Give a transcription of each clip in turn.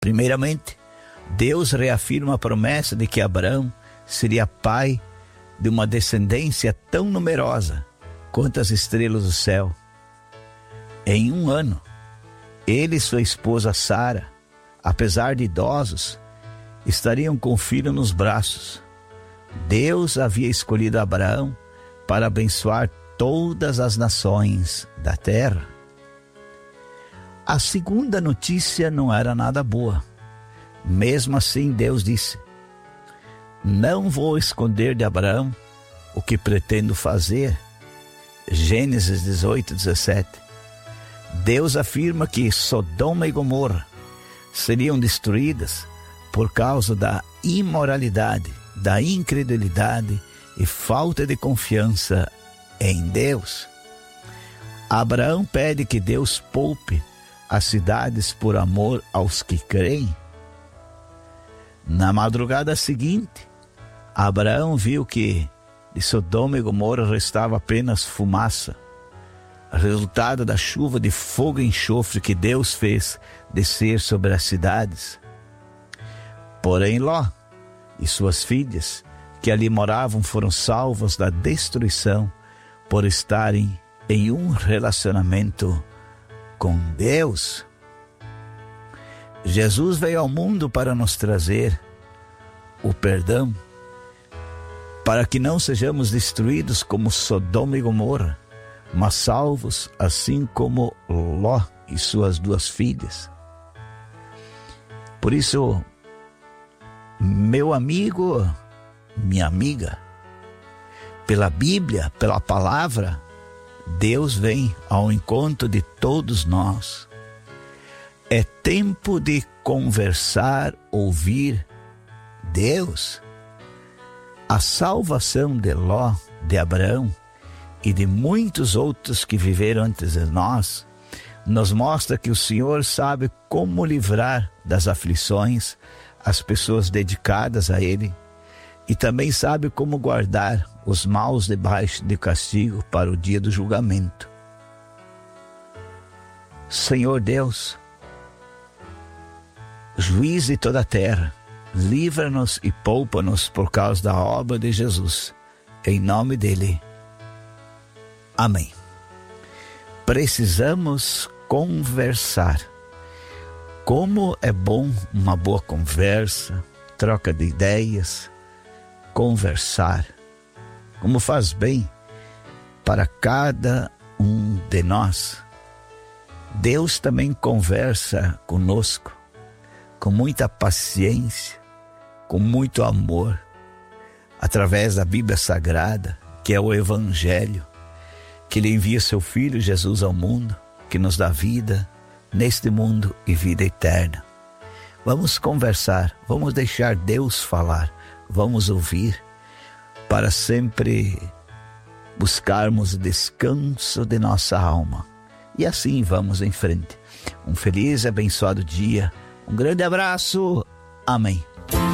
Primeiramente, Deus reafirma a promessa de que Abraão seria pai de uma descendência tão numerosa quanto as estrelas do céu. Em 1 ano, ele e sua esposa Sara, apesar de idosos, estariam com o filho nos braços. Deus havia escolhido Abraão para abençoar todas as nações da terra. A segunda notícia não era nada boa. Mesmo assim, Deus disse: não vou esconder de Abraão o que pretendo fazer. Gênesis 18:17. Deus afirma que Sodoma e Gomorra seriam destruídas por causa da imoralidade, da incredulidade e falta de confiança em Deus. Abraão pede que Deus poupe as cidades por amor aos que creem. Na madrugada seguinte, Abraão viu que de Sodoma e Gomorra restava apenas fumaça, resultado da chuva de fogo e enxofre que Deus fez descer sobre as cidades. Porém, Ló e suas filhas, que ali moravam, foram salvos da destruição por estarem em um relacionamento com Deus. Jesus veio ao mundo para nos trazer o perdão, para que não sejamos destruídos como Sodoma e Gomorra, mas salvos assim como Ló e suas 2 filhas. Por isso, meu amigo, minha amiga, pela Bíblia, pela palavra, Deus vem ao encontro de todos nós. É tempo de conversar, ouvir Deus. A salvação de Ló, de Abraão e de muitos outros que viveram antes de nós, nos mostra que o Senhor sabe como livrar das aflições as pessoas dedicadas a Ele, e também sabe como guardar os maus debaixo de castigo para o dia do julgamento. Senhor Deus, juiz de toda a terra, livra-nos e poupa-nos por causa da obra de Jesus. Em nome dele. Amém. Precisamos conversar. Como é bom uma boa conversa, troca de ideias, conversar. Como faz bem para cada um de nós. Deus também conversa conosco com muita paciência, com muito amor, através da Bíblia Sagrada, que é o Evangelho, que Ele envia seu Filho Jesus ao mundo, que nos dá vida neste mundo e vida eterna. Vamos conversar, vamos deixar Deus falar, vamos ouvir, para sempre buscarmos o descanso de nossa alma. E assim vamos em frente. Um feliz e abençoado dia. Um grande abraço. Amém.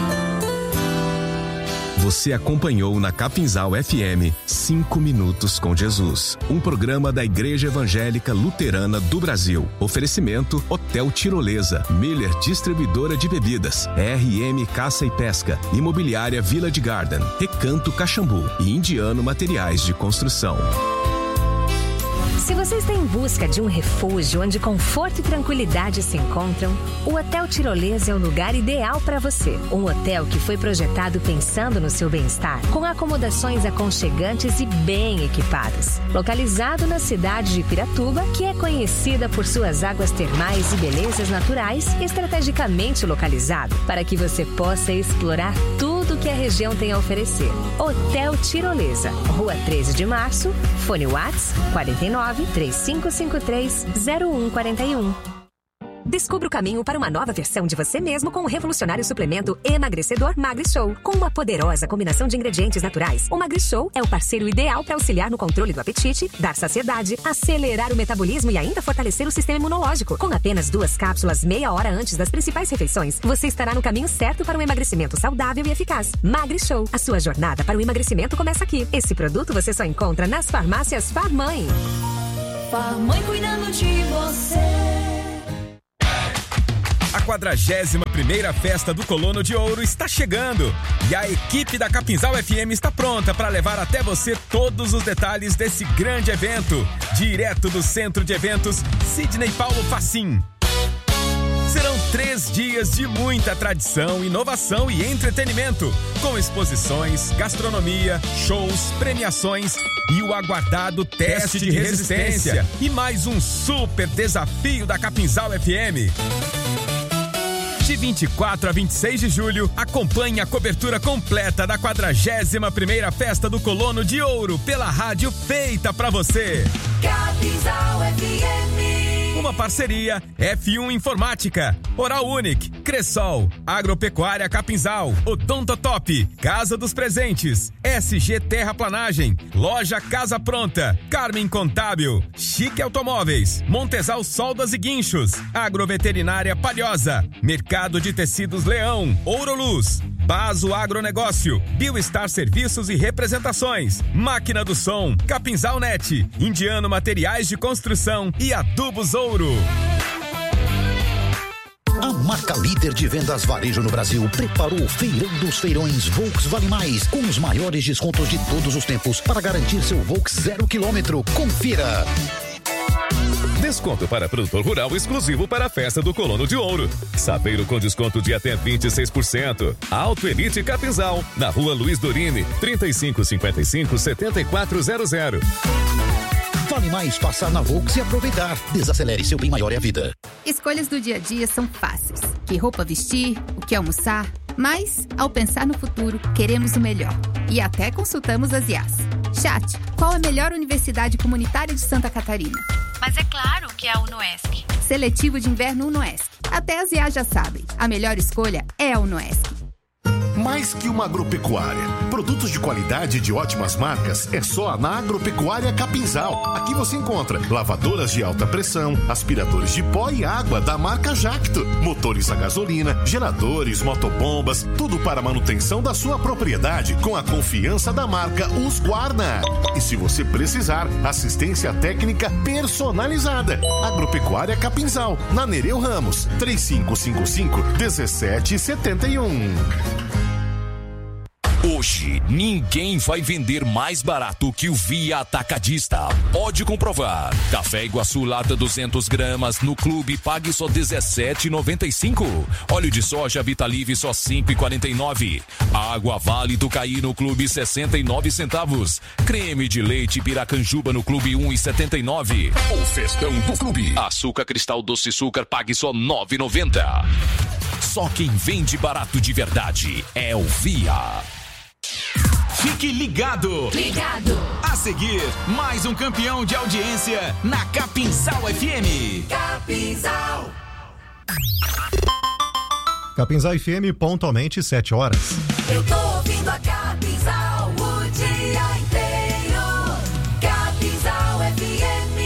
Você acompanhou na Capinzal FM 5 Minutos com Jesus, um programa da Igreja Evangélica Luterana do Brasil. Oferecimento Hotel Tirolesa, Miller Distribuidora de Bebidas, RM Caça e Pesca, Imobiliária Village Garden, Recanto Caxambu e Indiano Materiais de Construção. Se você está em busca de um refúgio onde conforto e tranquilidade se encontram, o Hotel Tirolesa é o lugar ideal para você. Um hotel que foi projetado pensando no seu bem-estar, com acomodações aconchegantes e bem equipadas. Localizado na cidade de Piratuba, que é conhecida por suas águas termais e belezas naturais, estrategicamente localizado para que você possa explorar tudo que a região tem a oferecer. Hotel Tirolesa, Rua 13 de Março, fone WhatsApp 49-3553-0141. Descubra o caminho para uma nova versão de você mesmo com o revolucionário suplemento emagrecedor MagriShow. Com uma poderosa combinação de ingredientes naturais, o MagriShow é o parceiro ideal para auxiliar no controle do apetite, dar saciedade, acelerar o metabolismo e ainda fortalecer o sistema imunológico. Com apenas 2 cápsulas meia hora antes das principais refeições, você estará no caminho certo para um emagrecimento saudável e eficaz. MagriShow, a sua jornada para o emagrecimento começa aqui. Esse produto você só encontra nas farmácias Farmãe. Farmãe cuidando de você. A 41ª Festa do Colono de Ouro está chegando e a equipe da Capinzal FM está pronta para levar até você todos os detalhes desse grande evento, direto do Centro de Eventos Sidney Paulo Facim. Serão 3 dias de muita tradição, inovação e entretenimento, com exposições, gastronomia, shows, premiações e o aguardado teste de resistência e mais um super desafio da Capinzal FM. De 24 a 26 de julho, acompanhe a cobertura completa da 41ª Festa do Colono de Ouro pela rádio feita pra você. Capinzal FM. Uma parceria F1 Informática, Oral Unique, Cressol, Agropecuária Capinzal, Odontotop, Casa dos Presentes, SG Terraplanagem, Loja Casa Pronta, Carmen Contábil, Chique Automóveis, Montesal Soldas e Guinchos, Agroveterinária Palhosa, Mercado de Tecidos Leão, Ouroluz, Baso Agronegócio, Biostar Serviços e Representações, Máquina do Som, Capinzal Net, Indiano Materiais de Construção e Adubos Ouro. A marca líder de vendas varejo no Brasil preparou o Feirão dos Feirões Volks Vale Mais, com os maiores descontos de todos os tempos para garantir seu Volks 0 km. Confira! Desconto para produtor rural exclusivo para a Festa do Colono de Ouro. Sapeiro com desconto de até 26%. Auto Elite Capinzal, na Rua Luiz Dorini, 3555-7400. Vale mais passar na Volks e aproveitar. Desacelere, seu bem maior é a vida. Escolhas do dia a dia são fáceis. Que roupa vestir, o que almoçar. Mas, ao pensar no futuro, queremos o melhor. E até consultamos as IAs. Chat, qual a melhor universidade comunitária de Santa Catarina? Mas é claro que é a UnoESC. Seletivo de inverno UnoESC. Até as IAs já sabem. A melhor escolha é a UnoESC. Mais que uma agropecuária. Produtos de qualidade e de ótimas marcas é só na Agropecuária Capinzal. Aqui você encontra lavadoras de alta pressão, aspiradores de pó e água da marca Jacto, motores a gasolina, geradores, motobombas, tudo para a manutenção da sua propriedade com a confiança da marca Husqvarna. E se você precisar, assistência técnica personalizada. Agropecuária Capinzal, na Nereu Ramos, 3555-1771. Hoje, ninguém vai vender mais barato que o Via Atacadista. Pode comprovar. Café Iguaçu lata 200 gramas no clube pague só R$17,95. Óleo de soja Vitalive só R$5,49. Água Vale do Caí no clube 69 centavos. Creme de leite Piracanjuba no clube 1,79. O festão do clube. Açúcar Cristal Doce Açúcar pague só R$9,90. Só quem vende barato de verdade é o Via. Fique ligado! Ligado! A seguir, mais um campeão de audiência na Capinzal FM. Capinzal! Capinzal FM, pontualmente 7 horas. Eu tô ouvindo a Capinzal o dia inteiro. Capinzal FM.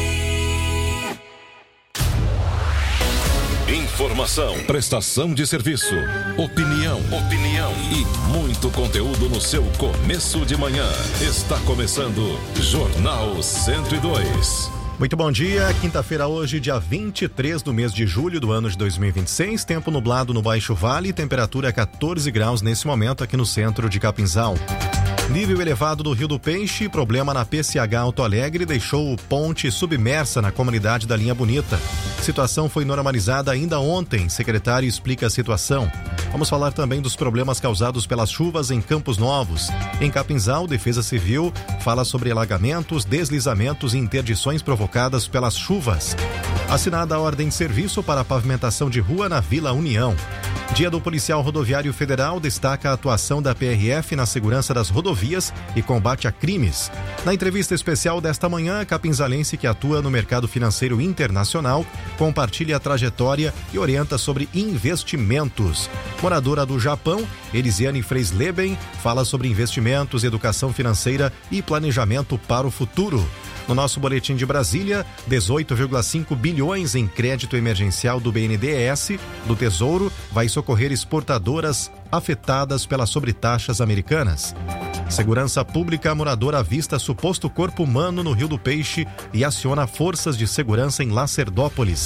Informação, prestação de serviço, opinião e muito conteúdo no seu começo de manhã. Está começando Jornal 102. Muito bom dia, quinta-feira hoje, dia 23 do mês de julho do ano de 2026, tempo nublado no Baixo Vale, temperatura 14 graus nesse momento aqui no centro de Capinzal. Nível elevado do Rio do Peixe, problema na PCH Alto Alegre deixou ponte submersa na comunidade da Linha Bonita. Situação foi normalizada ainda ontem, secretário explica a situação. Vamos falar também dos problemas causados pelas chuvas em Campos Novos. Em Capinzal, Defesa Civil fala sobre alagamentos, deslizamentos e interdições provocadas pelas chuvas. Assinada a ordem de serviço para a pavimentação de rua na Vila União. Dia do Policial Rodoviário Federal destaca a atuação da PRF na segurança das rodovias e combate a crimes. Na entrevista especial desta manhã, a capinzalense que atua no mercado financeiro internacional compartilha a trajetória e orienta sobre investimentos. Moradora do Japão, Elisiane Freisleben, fala sobre investimentos, educação financeira e planejamento para o futuro. No nosso boletim de Brasília, 18,5 bilhões em crédito emergencial do BNDES, do Tesouro, vai socorrer exportadoras afetadas pelas sobretaxas americanas. Segurança Pública, moradora avista suposto corpo humano no Rio do Peixe e aciona forças de segurança em Lacerdópolis.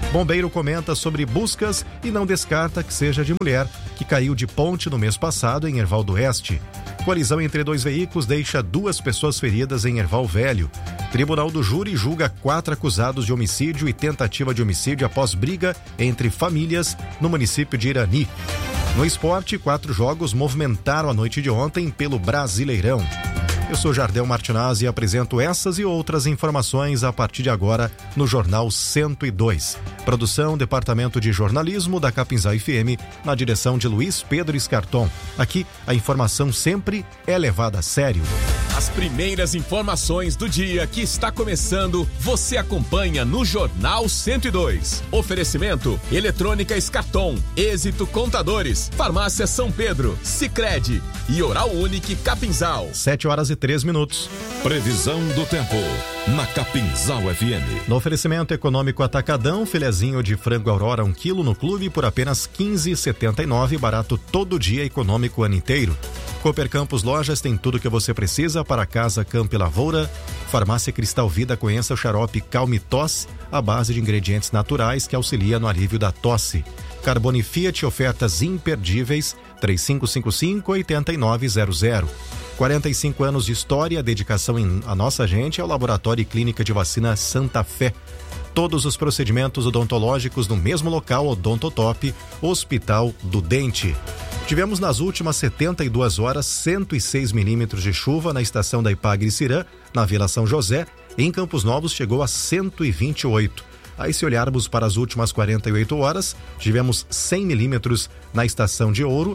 Bombeiro comenta sobre buscas e não descarta que seja de mulher que caiu de ponte no mês passado em Erval do Oeste. Colisão entre 2 veículos deixa 2 pessoas feridas em Erval Velho. Tribunal do Júri julga 4 acusados de homicídio e tentativa de homicídio após briga entre famílias no município de Irani. No esporte, 4 jogos movimentaram a noite de ontem pelo Brasileirão. Eu sou Jardel Martinazzi e apresento essas e outras informações a partir de agora no Jornal 102. Produção, Departamento de Jornalismo da Capinzal FM, na direção de Luiz Pedro Escarton. Aqui, a informação sempre é levada a sério. As primeiras informações do dia que está começando, você acompanha no Jornal 102. Oferecimento, Eletrônica Escarton, Êxito Contadores, Farmácia São Pedro, Sicredi e Oral Unique Capinzal. 7h03. Previsão do tempo na Capinzal FM. No oferecimento econômico Atacadão, filezinho de frango Aurora 1 kg no clube por apenas R$ 15,79, barato todo dia, econômico o ano inteiro. Cooper Campos Lojas tem tudo que você precisa para casa, campo e lavoura. Farmácia Cristal Vida, conheça o xarope Calme Tosse, a base de ingredientes naturais que auxilia no alívio da tosse. Carbone Fiat, ofertas imperdíveis, 3555-8900. 45 anos de história, dedicação à nossa gente, ao Laboratório e Clínica de Vacina Santa Fé. Todos os procedimentos odontológicos no mesmo local, Odontotop, Hospital do Dente. Tivemos nas últimas 72 horas 106 milímetros de chuva na estação da Ipagre-Cirã, na Vila São José. Em Campos Novos chegou a 128. Aí, se olharmos para as últimas 48 horas, tivemos 100 milímetros na estação de Ouro,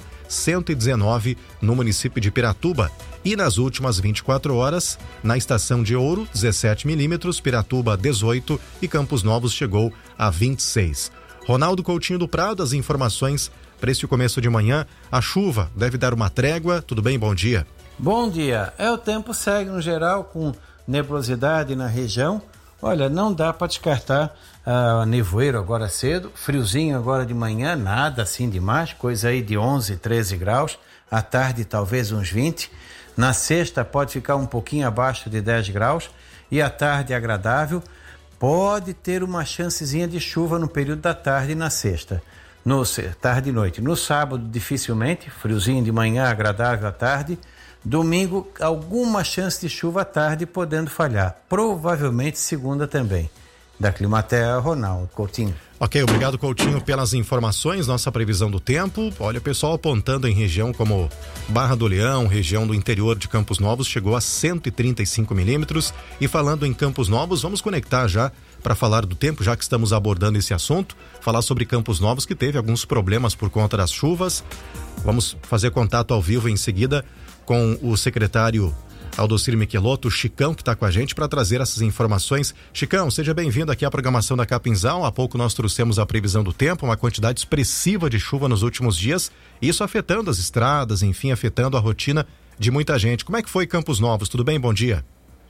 119 no município de Piratuba. E nas últimas 24 horas, na estação de Ouro, 17 milímetros, Piratuba 18 e Campos Novos chegou a 26. Ronaldo Coutinho do Prado, as informações para este começo de manhã. A chuva deve dar uma trégua. Tudo bem? Bom dia. Bom dia. O tempo segue no geral com nebulosidade na região. Olha, não dá para descartar nevoeiro agora cedo, friozinho agora de manhã, nada assim demais, coisa aí de 11, 13 graus, à tarde talvez uns 20, na sexta pode ficar um pouquinho abaixo de 10 graus e à tarde agradável, pode ter uma chancezinha de chuva no período da tarde e na sexta, tarde e noite. No sábado dificilmente, friozinho de manhã, agradável à tarde. Domingo, alguma chance de chuva à tarde, podendo falhar. Provavelmente segunda também. Da Climatea, Ronaldo Coutinho. Ok, obrigado, Coutinho, pelas informações. Nossa previsão do tempo. Olha, o pessoal apontando em região como Barra do Leão, região do interior de Campos Novos, chegou a 135 milímetros. E falando em Campos Novos, vamos conectar já para falar do tempo, já que estamos abordando esse assunto. Falar sobre Campos Novos, que teve alguns problemas por conta das chuvas. Vamos fazer contato ao vivo em seguida com o secretário Aldocir Michelotto, Chicão, que está com a gente para trazer essas informações. Chicão, seja bem-vindo aqui à programação da Capinzal. Há pouco nós trouxemos a previsão do tempo, uma quantidade expressiva de chuva nos últimos dias, isso afetando as estradas, enfim, afetando a rotina de muita gente. Como é que foi Campos Novos? Tudo bem? Bom dia.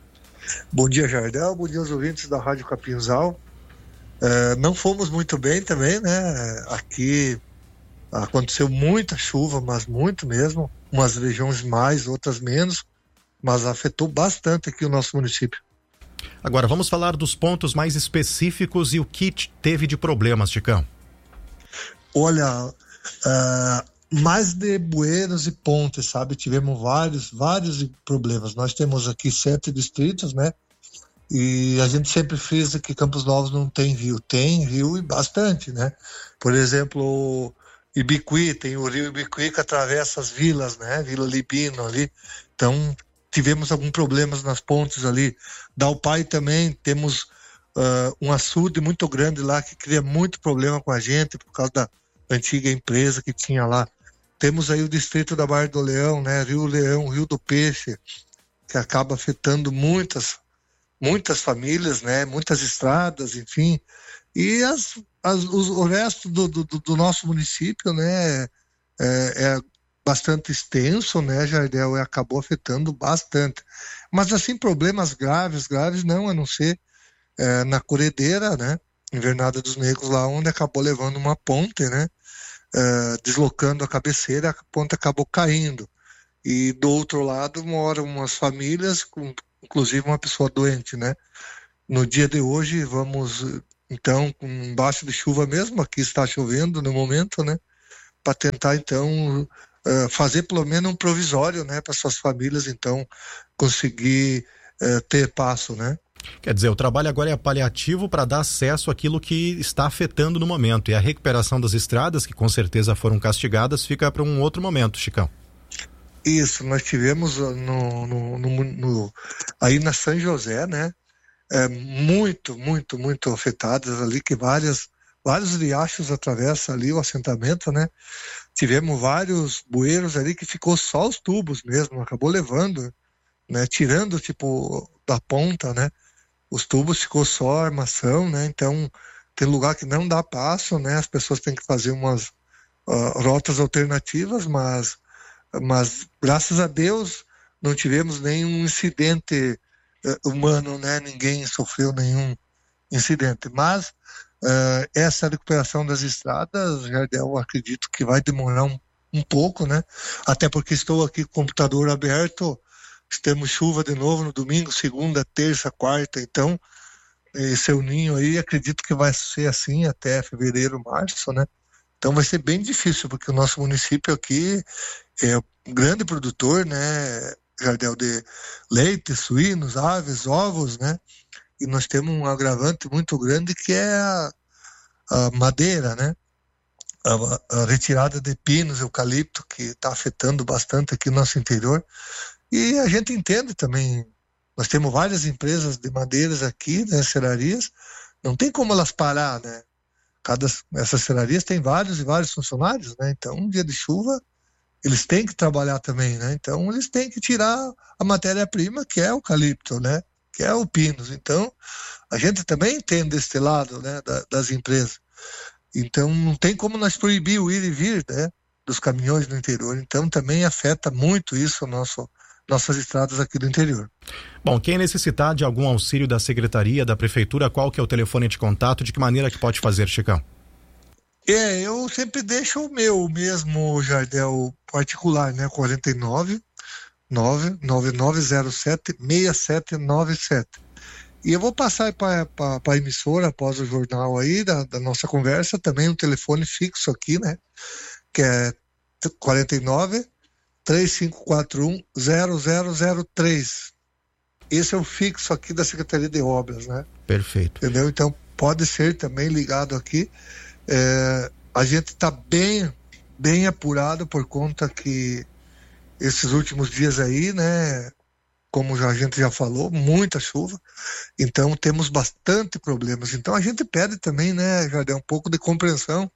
Bom dia, Jardel. Bom dia aos ouvintes da Rádio Capinzal. Não fomos muito bem também, né? Aqui aconteceu muita chuva, mas muito mesmo. Umas regiões mais, outras menos, mas afetou bastante aqui o nosso município. Agora, vamos falar dos pontos mais específicos e o que teve de problemas, Chicão. Olha, mais de bueiros e pontes, sabe? Tivemos vários problemas. Nós temos aqui 7 distritos, né? E a gente sempre frisa que Campos Novos não tem rio. Tem rio e bastante, né? Por exemplo, Ibicuí, tem o rio Ibicuí que atravessa as vilas, né? Vila Libino ali. Então, tivemos alguns problemas nas pontes ali. Dalpai também, temos um açude muito grande lá que cria muito problema com a gente por causa da antiga empresa que tinha lá. Temos aí o distrito da Barra do Leão, né? Rio Leão, Rio do Peixe, que acaba afetando muitas famílias, né? Muitas estradas, enfim. E o resto do nosso município, né? É bastante extenso, né, Jardel? E acabou afetando bastante. Mas, assim, problemas graves não, a não ser na Corredeira, né? Invernada dos Negros, lá onde acabou levando uma ponte, né? Deslocando a cabeceira, a ponte acabou caindo. E do outro lado moram umas famílias, inclusive uma pessoa doente, né? No dia de hoje vamos Então, embaixo de chuva mesmo, aqui está chovendo no momento, né? Para tentar, então, fazer pelo menos um provisório, né? Para suas famílias, então, conseguir ter passo, né? Quer dizer, o trabalho agora é paliativo para dar acesso àquilo que está afetando no momento. E a recuperação das estradas, que com certeza foram castigadas, fica para um outro momento, Chicão. Isso, nós tivemos aí na São José, né? Muito afetadas ali, que vários riachos atravessam ali o assentamento, né? Tivemos vários bueiros ali que ficou só os tubos mesmo, acabou levando, né? Tirando, tipo, da ponta, né? Os tubos ficou só a armação, né? Então, tem lugar que não dá passo, né? As pessoas têm que fazer umas rotas alternativas, mas graças a Deus não tivemos nenhum incidente humano, né? Ninguém sofreu nenhum incidente, mas essa recuperação das estradas, Jardel, eu acredito que vai demorar um pouco, né? Até porque estou aqui com o computador aberto, temos chuva de novo no domingo, segunda, terça, quarta, então esse El Ninho aí acredito que vai ser assim até fevereiro, março, né? Então vai ser bem difícil, porque o nosso município aqui é um grande produtor, né, Jardel, de leite, suínos, aves, ovos, né? E nós temos um agravante muito grande que é a madeira, né? A retirada de pinos, eucalipto, que está afetando bastante aqui no nosso interior. E a gente entende também, nós temos várias empresas de madeiras aqui, né, serrarias, não tem como elas parar, né? Essas serrarias tem vários e vários funcionários, né? Então, um dia de chuva, eles têm que trabalhar também, né? Então, eles têm que tirar a matéria-prima, que é o eucalipto, né? Que é o pinos. Então, a gente também entende este lado, né? Das empresas. Então, não tem como nós proibir o ir e vir, né? Dos caminhões no interior. Então, também afeta muito isso nossas estradas aqui do interior. Bom, quem necessitar de algum auxílio da Secretaria, da Prefeitura, qual que é o telefone de contato, de que maneira que pode fazer, Chicão? Eu sempre deixo o meu mesmo, Jardel, particular, né? 49 99907 6797. E eu vou passar para a emissora, após o jornal aí, da nossa conversa, também um telefone fixo aqui, né? Que é 49 3541 0003. Esse é o fixo aqui da Secretaria de Obras, né? Perfeito. Entendeu? Então pode ser também ligado aqui. A gente está bem apurado por conta que esses últimos dias aí, né? Como a gente já falou, muita chuva. Então temos bastante problemas. Então a gente pede também, né, Jardel, um pouco de compreensão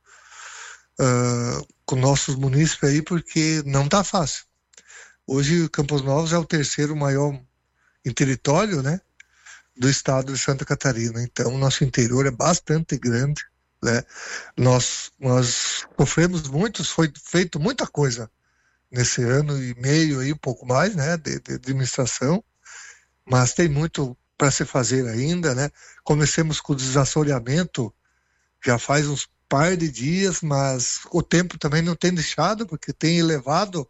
com nossos munícipes aí, porque não está fácil. Hoje Campos Novos é o terceiro maior em território, né, do estado de Santa Catarina. Então nosso interior é bastante grande, né? Nós sofremos muito, foi feito muita coisa nesse ano e meio aí, um pouco mais, né, de administração, mas tem muito para se fazer ainda, né? Comecemos com o desassoreamento já faz uns par de dias, mas o tempo também não tem deixado, porque tem elevado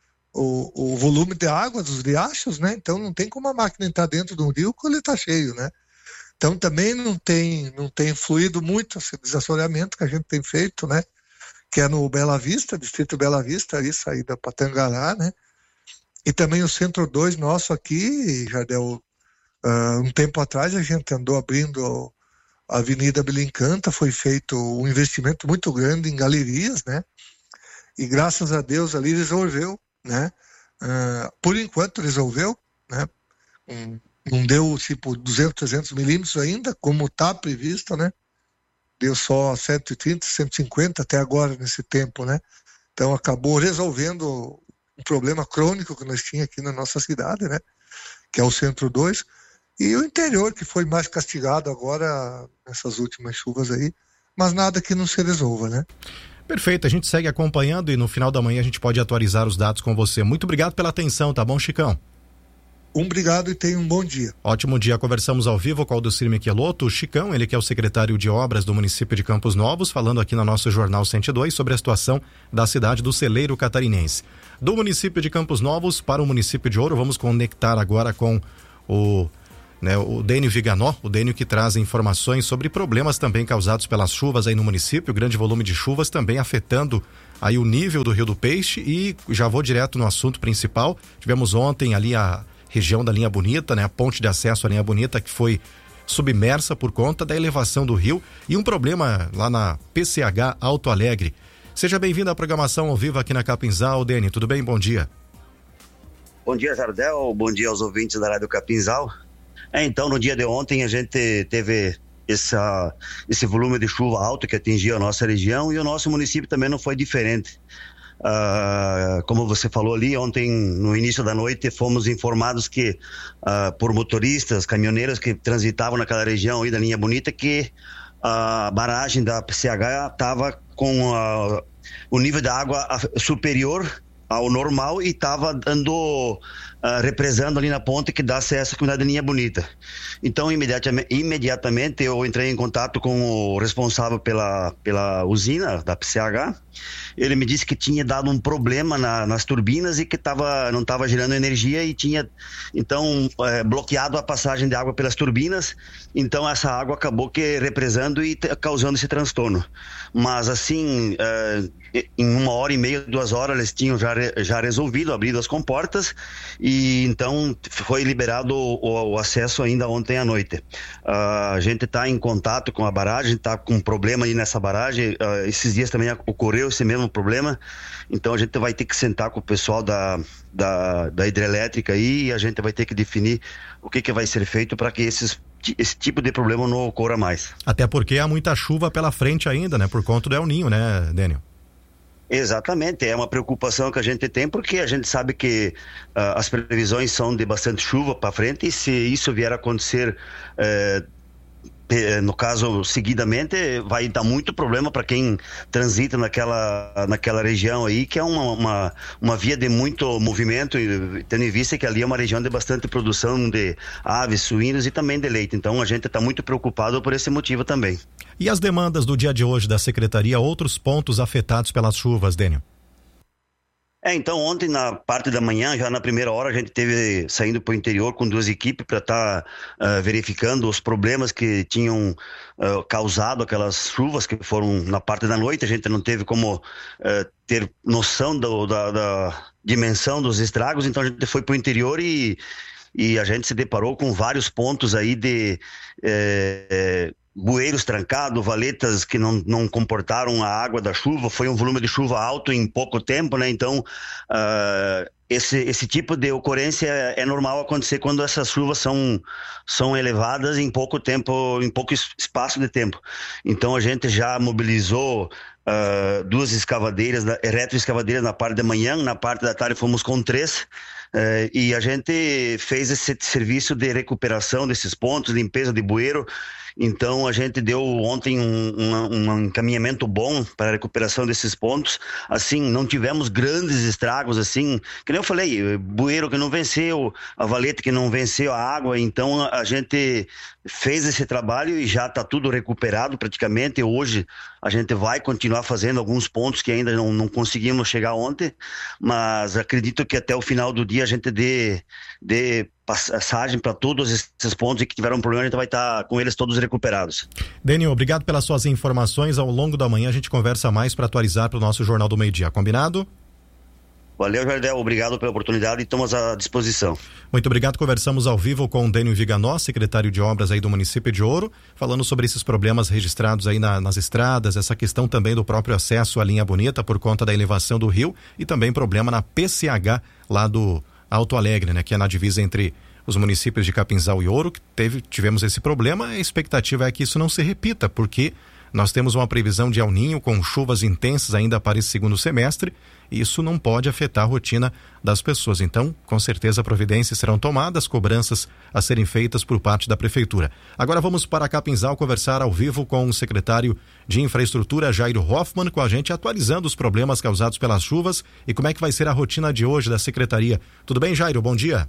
o volume de água dos riachos, né? Então não tem como a máquina entrar dentro de um rio quando ele está cheio, né? Então também não tem fluído muito esse desassoreamento que a gente tem feito, né? Que é no Bela Vista, distrito Bela Vista, ali saída para Tangará, né? E também o Centro 2 nosso aqui, Jardel, um tempo atrás a gente andou abrindo a Avenida Belincanta, foi feito um investimento muito grande em galerias, né? E graças a Deus ali resolveu, né? Por enquanto resolveu, né? Não deu tipo 200, 300 milímetros ainda, como está previsto, né? Deu só 130, 150 até agora nesse tempo, né? Então acabou resolvendo um problema crônico que nós tínhamos aqui na nossa cidade, né? Que é o Centro 2. E o interior, que foi mais castigado agora nessas últimas chuvas aí, mas nada que não se resolva, né? Perfeito, a gente segue acompanhando e no final da manhã a gente pode atualizar os dados com você. Muito obrigado pela atenção, tá bom, Chicão? Obrigado e tenha um bom dia. Ótimo dia, conversamos ao vivo com o Aldocir Michelotto, o Chicão, ele que é o secretário de obras do município de Campos Novos, falando aqui no nosso Jornal 102 sobre a situação da cidade do Celeiro Catarinense. Do município de Campos Novos para o município de Ouro, vamos conectar agora com o né, o Dênio Viganó, o Dênio que traz informações sobre problemas também causados pelas chuvas aí no município, grande volume de chuvas também afetando aí o nível do Rio do Peixe. E já vou direto no assunto principal. Tivemos ontem ali a região da Linha Bonita, né, a ponte de acesso à Linha Bonita que foi submersa por conta da elevação do rio e um problema lá na PCH Alto Alegre. Seja bem-vindo à programação ao vivo aqui na Capinzal. Dênio, tudo bem? Bom dia. Bom dia, Jardel. Bom dia aos ouvintes da Rádio Capinzal. Então, no dia de ontem a gente teve esse volume de chuva alto que atingiu a nossa região e o nosso município também não foi diferente. Como você falou ali, ontem no início da noite fomos informados que por motoristas, caminhoneiros que transitavam naquela região aí da Linha Bonita, que a barragem da PCH estava com o nível da água superior ao normal e estava represando ali na ponte que dá acesso à comunidade de Linha Bonita. Então, imediatamente eu entrei em contato com o responsável pela usina da PCH. Ele me disse que tinha dado um problema nas turbinas e que não estava gerando energia e tinha, então, bloqueado a passagem de água pelas turbinas. Então, essa água acabou que represando e causando esse transtorno. Mas, assim, em 1h30, 2 horas, eles tinham já resolvido, abrido as comportas e então foi liberado o acesso ainda ontem à noite. A gente está em contato com a barragem, está com um problema aí nessa barragem. Esses dias também ocorreu esse mesmo problema, então a gente vai ter que sentar com o pessoal da hidrelétrica aí e a gente vai ter que definir o que vai ser feito para que esse tipo de problema não ocorra mais. Até porque há muita chuva pela frente ainda, né? Por conta do El Ninho, né, Dênio? Exatamente, é uma preocupação que a gente tem porque a gente sabe que as previsões são de bastante chuva para frente e se isso vier a acontecer no caso seguidamente vai dar muito problema para quem transita naquela região aí, que é uma via de muito movimento, tendo em vista que ali é uma região de bastante produção de aves, suínos e também de leite. Então a gente está muito preocupado por esse motivo também. E as demandas do dia de hoje da Secretaria, outros pontos afetados pelas chuvas, Dênio? Então ontem na parte da manhã, já na primeira hora, a gente teve saindo para o interior com 2 equipes para estar verificando os problemas que tinham causado aquelas chuvas que foram na parte da noite. A gente não teve como ter noção da dimensão dos estragos, então a gente foi para o interior e a gente se deparou com vários pontos aí de bueiros trancados, valetas que não comportaram a água da chuva. Foi um volume de chuva alto em pouco tempo, né? Então esse tipo de ocorrência é normal acontecer quando essas chuvas são elevadas em pouco tempo, em pouco espaço de tempo. Então a gente já mobilizou 2 escavadeiras, retroescavadeiras na parte da manhã, na parte da tarde fomos com 3. E a gente fez esse serviço de recuperação desses pontos, limpeza de bueiro. Então a gente deu ontem um encaminhamento bom para a recuperação desses pontos. Assim, não tivemos grandes estragos, assim, que nem eu falei, bueiro que não venceu, a valeta que não venceu a água. Então a gente fez esse trabalho e já está tudo recuperado praticamente. Hoje a gente vai continuar fazendo alguns pontos que ainda não conseguimos chegar ontem, mas acredito que até o final do dia a gente dê passagem para todos esses pontos que tiveram problema, a gente vai estar com eles todos recuperados. Dênio, obrigado pelas suas informações. Ao longo da manhã a gente conversa mais para atualizar para o nosso Jornal do Meio-Dia. Combinado? Valeu, Jardel. Obrigado pela oportunidade e estamos à disposição. Muito obrigado. Conversamos ao vivo com o Dênio Viganó, secretário de obras aí do município de Ouro, falando sobre esses problemas registrados aí nas estradas, essa questão também do próprio acesso à Linha Bonita por conta da elevação do rio e também problema na PCH lá do Alto Alegre, né, que é na divisa entre os municípios de Capinzal e Ouro, que tivemos esse problema. A expectativa é que isso não se repita, porque nós temos uma previsão de El Ninho com chuvas intensas ainda para esse segundo semestre, e isso não pode afetar a rotina das pessoas. Então, com certeza, providências serão tomadas, cobranças a serem feitas por parte da Prefeitura. Agora vamos para Capinzal conversar ao vivo com o secretário de Infraestrutura, Jairo Hoffmann, com a gente atualizando os problemas causados pelas chuvas e como é que vai ser a rotina de hoje da Secretaria. Tudo bem, Jairo? Bom dia.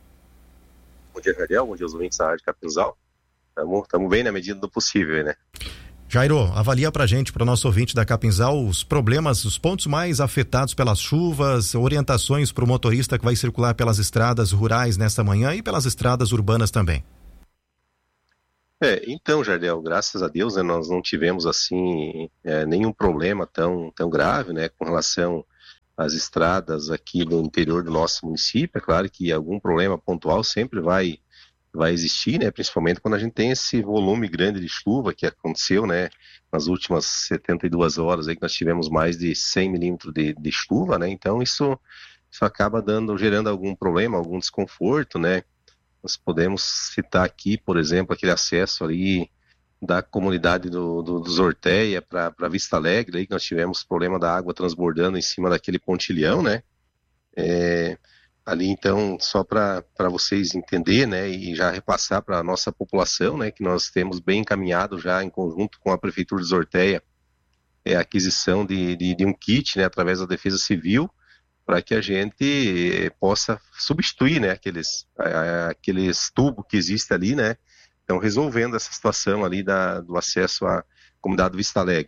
Bom dia, Jardel. Bom dia aos ouvintes da Rádio Capinzal. Estamos bem na medida do possível, né? Jairo, avalia pra gente, para o nosso ouvinte da Capinzal, os problemas, os pontos mais afetados pelas chuvas, orientações para o motorista que vai circular pelas estradas rurais nesta manhã e pelas estradas urbanas também. Então, Jardel, graças a Deus, né, nós não tivemos assim nenhum problema tão grave, né, com relação às estradas aqui no interior do nosso município. É claro que algum problema pontual sempre vai existir, né, principalmente quando a gente tem esse volume grande de chuva que aconteceu, né, nas últimas 72 horas aí que nós tivemos mais de 100 milímetros de chuva, né, então isso acaba gerando algum problema, algum desconforto, né. Nós podemos citar aqui, por exemplo, aquele acesso ali da comunidade dos Orteia para Vista Alegre, aí que nós tivemos problema da água transbordando em cima daquele pontilhão, né? Ali, então, só para vocês entenderem, né, e já repassar para a nossa população, né, que nós temos bem encaminhado já em conjunto com a Prefeitura de Orteia a aquisição de um kit, né, através da Defesa Civil, para que a gente possa substituir, né, aqueles tubos que existem ali, né, então resolvendo essa situação ali do acesso à comunidade Vista Alegre.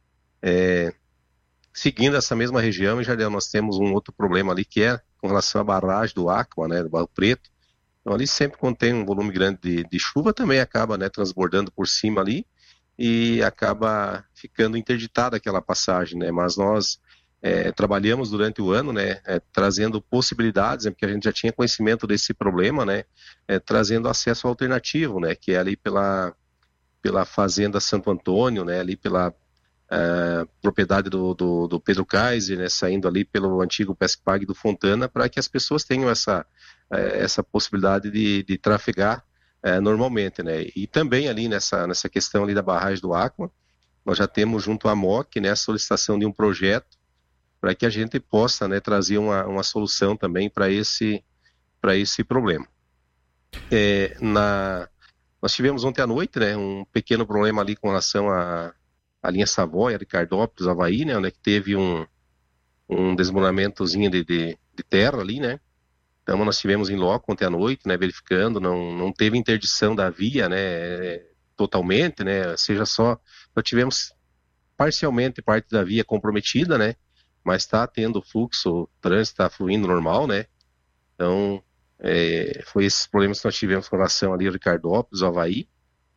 Seguindo essa mesma região, em Jardel, nós temos um outro problema ali, que é com relação à barragem do Acma, né, do Barro Preto. Então ali sempre quando tem um volume grande de chuva, também acaba, né, transbordando por cima ali e acaba ficando interditada aquela passagem, né, mas nós trabalhamos durante o ano, né, trazendo possibilidades, né, porque a gente já tinha conhecimento desse problema, né, trazendo acesso alternativo, né, que é ali pela Fazenda Santo Antônio, né, ali pela propriedade do Pedro Kaiser, né, saindo ali pelo antigo Pescpag do Fontana, para que as pessoas tenham essa possibilidade de trafegar normalmente, né, e também ali nessa questão ali da barragem do Acma, nós já temos junto à MOC, né, a solicitação de um projeto para que a gente possa, né, trazer uma solução também para esse problema. Nós tivemos ontem à noite, né, um pequeno problema ali com relação à linha Savoia, Ricardópolis, Avaí, né, onde teve um desmoronamentozinho de terra ali, né. Então nós tivemos em loco ontem à noite, né, verificando, não teve interdição da via, né, totalmente, né, seja só, nós tivemos parcialmente parte da via comprometida, né, mas está tendo fluxo, o trânsito está fluindo normal, né? Então, foi esses problemas que nós tivemos com relação ali ao Ricardópolis, ao Avaí.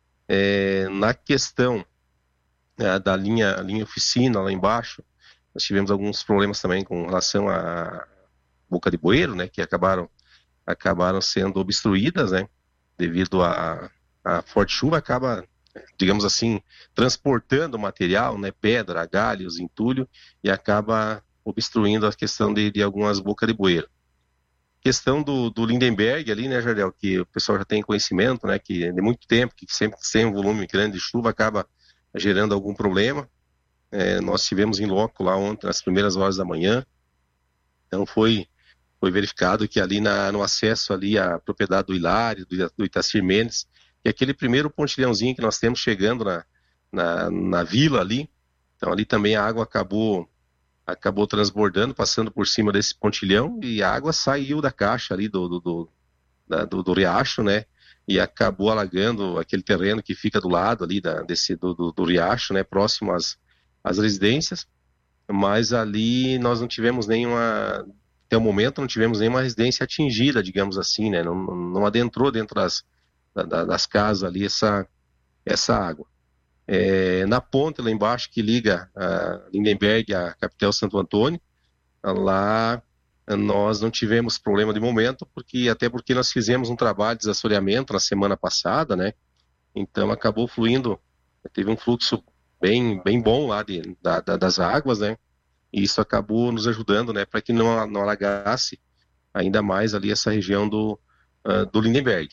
Na questão da linha oficina lá embaixo, nós tivemos alguns problemas também com relação à Boca de Bueiro, né? Que acabaram sendo obstruídas, né? Devido a forte chuva, acaba, digamos assim, transportando material, né, pedra, galhos, entulho, e acaba obstruindo a questão de algumas bocas de bueiro. Questão do Lindenberg ali, né, Jardel, que o pessoal já tem conhecimento, né, que de muito tempo, que sempre tem um volume grande de chuva, acaba gerando algum problema. Nós tivemos em loco lá ontem, nas primeiras horas da manhã, então foi verificado que ali no acesso ali à propriedade do Hilário, do Itacir Mendes, que aquele primeiro pontilhãozinho que nós temos chegando na vila ali, então ali também a água acabou transbordando, passando por cima desse pontilhão, e a água saiu da caixa ali do riacho, né, e acabou alagando aquele terreno que fica do lado ali do riacho, né, próximo às residências, mas ali nós não tivemos até o momento não tivemos nenhuma residência atingida, digamos assim, né, não adentrou dentro das casas ali essa água. Na ponte lá embaixo que liga a Lindenberg à Capitel Santo Antônio, lá nós não tivemos problema de momento, até porque nós fizemos um trabalho de desassoreamento na semana passada, né? Então acabou fluindo, teve um fluxo bem bom lá das águas, né? E isso acabou nos ajudando, né, para que não alagasse ainda mais ali essa região do Lindenberg.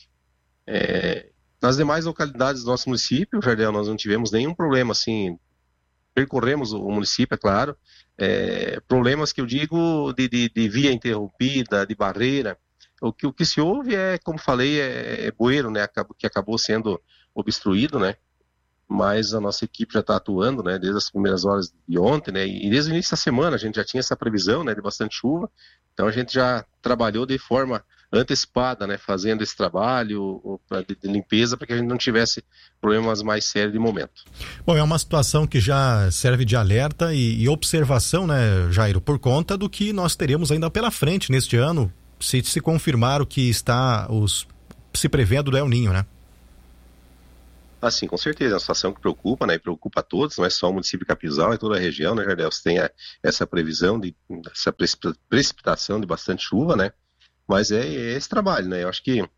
Nas demais localidades do nosso município, Jardel, nós não tivemos nenhum problema, assim, percorremos o município, é claro, problemas que eu digo de via interrompida, de barreira, o que se houve como falei, bueiro, né, que acabou sendo obstruído, né, mas a nossa equipe já está atuando, né, desde as primeiras horas de ontem, né, e desde o início da semana a gente já tinha essa previsão, né, de bastante chuva, então a gente já trabalhou de forma antecipada, né, fazendo esse trabalho de limpeza para que a gente não tivesse problemas mais sérios de momento. Bom, é uma situação que já serve de alerta e observação, né, Jairo, por conta do que nós teremos ainda pela frente neste ano, se confirmar o que está se prevendo do El Ninho, né? Assim, com certeza, é uma situação que preocupa, né? E preocupa a todos, não é só o município de Capinzal, é toda a região, né, Jardel? Você tem essa previsão essa precipitação de bastante chuva, né? Mas é esse trabalho, né? Eu acho que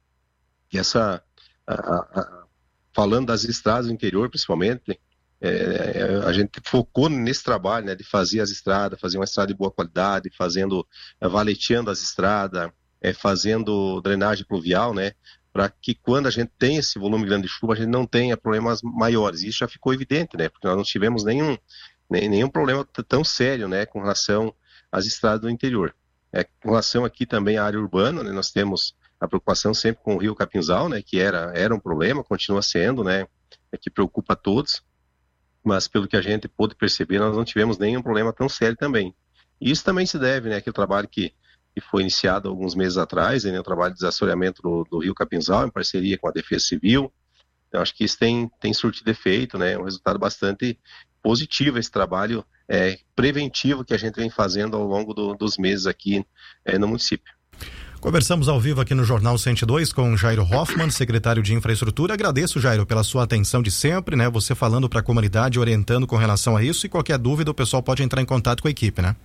falando das estradas do interior, principalmente, a gente focou nesse trabalho, né? De fazer as estradas, fazer uma estrada de boa qualidade, valeteando as estradas, fazendo drenagem pluvial, né? Para que quando a gente tem esse volume grande de chuva, a gente não tenha problemas maiores. Isso já ficou evidente, né? Porque nós não tivemos nenhum problema tão sério, né? Com relação às estradas do interior. Com relação aqui também à área urbana, né? Nós temos a preocupação sempre com o Rio Capinzal, né? Que era um problema, continua sendo, né? Que preocupa a todos. Mas pelo que a gente pôde perceber, nós não tivemos nenhum problema tão sério também. E isso também se deve, né? Aquele trabalho que foi iniciado alguns meses atrás, né, o trabalho de desassoreamento do Rio Capinzal, em parceria com a Defesa Civil. Então, acho que isso tem surtido efeito, né, um resultado bastante positivo, esse trabalho preventivo que a gente vem fazendo ao longo dos meses aqui no município. Conversamos ao vivo aqui no Jornal 102 com Jairo Hoffmann, secretário de Infraestrutura. Agradeço, Jairo, pela sua atenção de sempre, né? Você falando para a comunidade, orientando com relação a isso, e qualquer dúvida o pessoal pode entrar em contato com a equipe, né?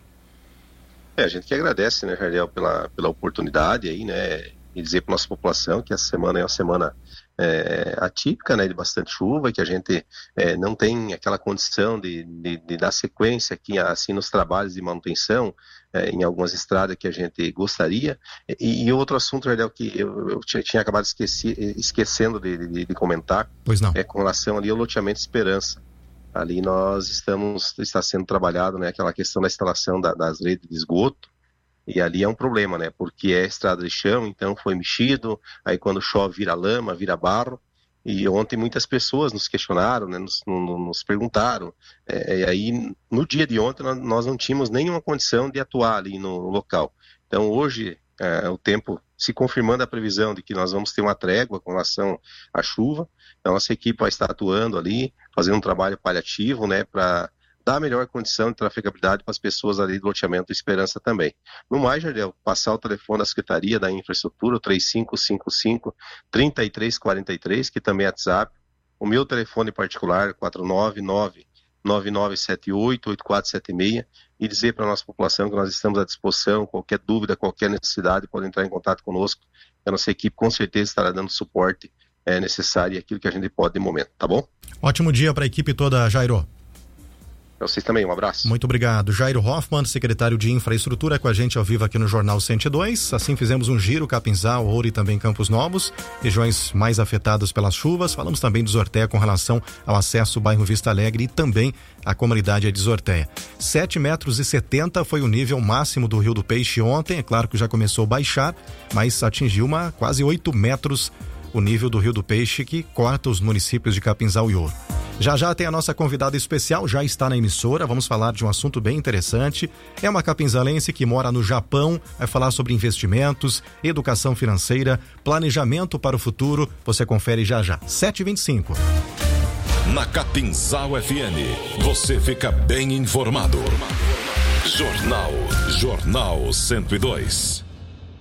A gente que agradece, né, Jardel, pela oportunidade aí, né, e dizer para nossa população que essa semana é uma semana atípica, né, de bastante chuva, e que a gente não tem aquela condição de dar sequência aqui, assim, nos trabalhos de manutenção em algumas estradas que a gente gostaria. E outro assunto, Jardel, que eu tinha acabado esquecendo de comentar, pois não, com relação ali ao loteamento Esperança. Ali está sendo trabalhado, né, aquela questão da instalação das redes de esgoto, e ali é um problema, né, porque é estrada de chão, então foi mexido, aí quando chove vira lama, vira barro, e ontem muitas pessoas nos questionaram, né, nos perguntaram, e aí no dia de ontem nós não tínhamos nenhuma condição de atuar ali no local. Então hoje, o tempo se confirmando a previsão de que nós vamos ter uma trégua com relação à chuva, então a nossa equipe vai estar atuando ali, fazendo um trabalho paliativo, né, para dar a melhor condição de trafegabilidade para as pessoas ali do loteamento Esperança também. No mais, Jardel, passar o telefone da Secretaria da Infraestrutura, o 3555-3343, que também é WhatsApp, o meu telefone particular, 499-9978-8476, e dizer para a nossa população que nós estamos à disposição, qualquer dúvida, qualquer necessidade, pode entrar em contato conosco, a nossa equipe com certeza estará dando suporte necessário e aquilo que a gente pode de momento, tá bom? Ótimo dia para a equipe toda, Jairo. Para vocês também, um abraço. Muito obrigado. Jairo Hoffmann, secretário de Infraestrutura, com a gente ao vivo aqui no Jornal 102. Assim fizemos um giro, Capinzal, Ouro e também Campos Novos, regiões mais afetadas pelas chuvas. Falamos também de Desorteia com relação ao acesso ao bairro Vista Alegre e também a comunidade de Desorteia. 7,70 metros foi o nível máximo do Rio do Peixe ontem. É claro que já começou a baixar, mas atingiu quase 8 metros o nível do Rio do Peixe, que corta os municípios de Capinzal e Ouro. Já tem a nossa convidada especial, já está na emissora. Vamos falar de um assunto bem interessante. É uma capinzalense que mora no Japão, vai falar sobre investimentos, educação financeira, planejamento para o futuro. Você confere já. 7h25. Na Capinzal FM, você fica bem informado. Jornal 102.